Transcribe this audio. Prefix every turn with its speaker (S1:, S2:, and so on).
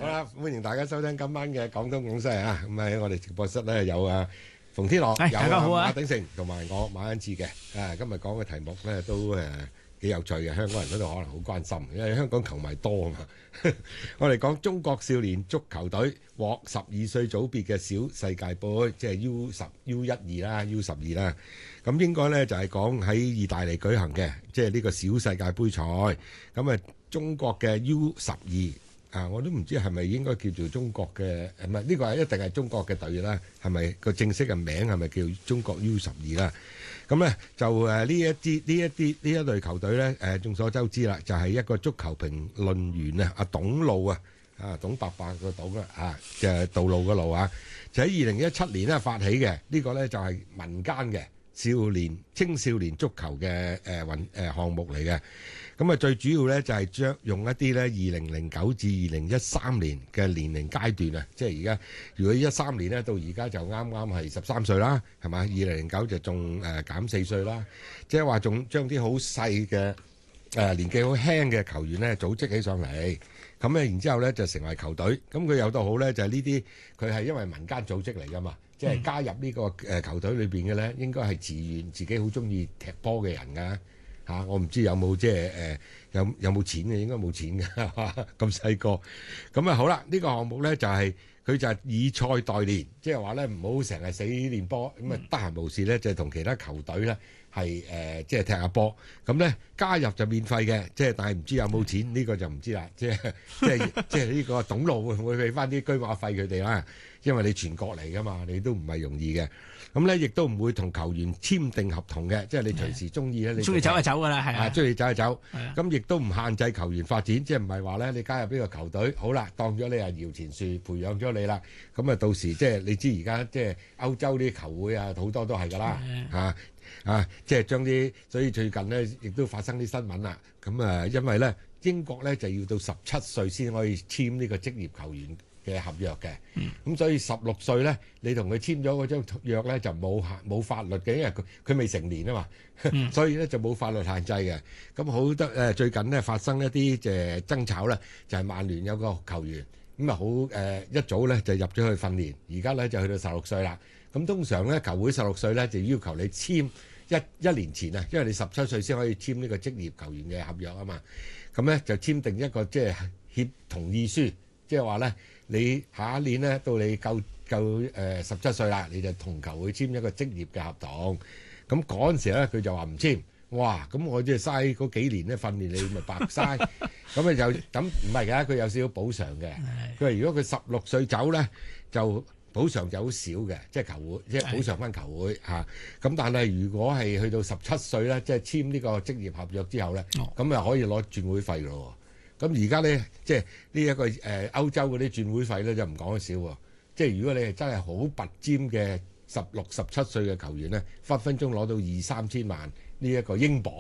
S1: 好啦，歡迎大家收聽今晚嘅廣東廣西啊！咁喺我哋直播室咧有馮天樂，有
S2: 大家好啊
S1: 馬鼎盛同埋我馬恩志嘅。今日講嘅題目咧都幾有趣嘅，香港人嗰度可能好關心，因為香港球迷多啊嘛。我哋講中國少年足球隊獲12歲組別嘅小世界盃，即係 U12啦、U12啦。咁應該咧就係講喺意大利舉行嘅，即係呢個小世界盃賽。咁中國嘅 U12。我都唔知係咪應該叫做中國嘅，唔係呢個係一定係中國嘅隊啦。係咪個正式嘅名係咪叫中國 U12啦？咁咧就呢一隊球隊咧眾所周知啦，就係一個足球評論員啊，阿董路啊，董伯伯個董啊，就係道路個路啊，就喺2017年咧發起嘅。呢個咧就係民間嘅青少年足球嘅項目嚟嘅。咁最主要咧就係用一啲咧2009至2013年嘅年齡階段啊，即係而家如果13年咧到而家就啱啱係13歲啦，係嘛？2009就仲減4歲啦，即係話仲將啲好細嘅年紀好輕嘅球員咧組織起上嚟，咁然之後咧就成為球隊。咁佢有到好咧就係呢啲佢係因為民間組織嚟㗎嘛，即係加入呢個球隊裏邊嘅咧應該係自願自己好中意踢波嘅人㗎。我唔知有冇即係有冇錢嘅，應該冇錢嘅咁細個。咁好啦，呢個項目咧就係佢就係以賽代練，即係話咧唔好成日死練波，咁得閒無事咧就同其他球隊咧係即係踢下波。咁咧加入就免費嘅，即係但係唔知有冇錢呢個就唔知啦。即係呢個董路會唔會俾翻啲車馬費佢哋啦？因為你全國嚟㗎嘛，你都唔係容易嘅。咁咧亦都唔會同球員簽訂合同嘅，即係你隨時中意咧，你
S2: 中意走就走㗎啦，係啊，
S1: 中意走就走。咁亦都唔限制球員發展，即係唔係話咧你加入呢個球隊，好啦，當咗你係搖錢樹，培養咗你啦。咁到時即係你知而家即係歐洲啲球會好多都係㗎啦，即係將啲，所以最近呢亦都發生啲新聞啦。咁因為咧英國咧就要到17歲先可以簽呢個職業球員嘅合約嘅，咁所以16歲咧，你同佢簽咗嗰張約咧就冇法律嘅，因為佢未成年啊嘛，所以咧就冇法律限制嘅。咁好得最近咧發生一啲爭吵咧，就係曼聯有個球員咁好一早咧就入咗去訓練，而家咧就去到16歲啦。咁通常咧球會16歲咧就要求你簽一年前啊，因為你17歲先可以簽呢個職業球員嘅合約啊嘛。咁咧就簽訂一個即係協同意書，即係話咧。你下一年咧，到你夠17歲啦，你就同球會簽一個職業嘅合同。咁嗰陣時咧，佢就話唔簽。哇！咁我即係嘥嗰幾年咧訓練你，咪白嘥。咁就咁唔係㗎，佢有少少補償嘅。佢話如果佢16歲走咧，就補償就好少嘅，即係球會即係補償翻球會嚇。咁但係如果係去到17歲咧，即係簽呢個職業合約之後咧，咁啊可以攞轉會費咯。咁而家咧，即係呢一個歐洲嗰啲轉會費咧，就唔講得少喎。即係如果你係真係好拔尖嘅16、17歲嘅球員咧，分分鐘攞到2、3千萬呢一個英鎊